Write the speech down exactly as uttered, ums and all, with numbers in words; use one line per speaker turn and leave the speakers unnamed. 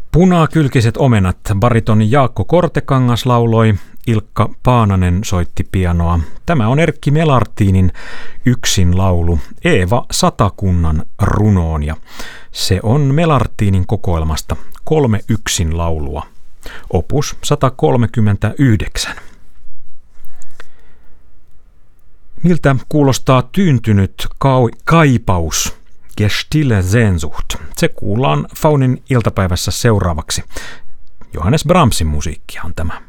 Punakylkiset omenat, baritoni Jaakko Kortekangas lauloi, Ilkka Paananen soitti pianoa. Tämä on Erkki Melartinin yksin laulu Eeva Satakunnan runoon ja se on Melartinin kokoelmasta kolme yksin laulua. Opus sata kolmekymmentäyhdeksän. Miltä kuulostaa tyyntynyt kau- kaipaus? Gestille Sehnsucht. Se kuullaan Faunin iltapäivässä seuraavaksi. Johannes Brahmsin musiikkia on tämä.